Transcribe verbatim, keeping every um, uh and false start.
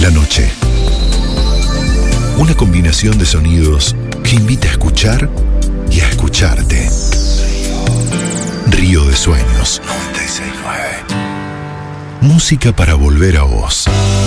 la noche. Una combinación de sonidos que invita a escuchar y a escucharte. Río de Sueños noventa y seis punto nueve. Música para volver a vos.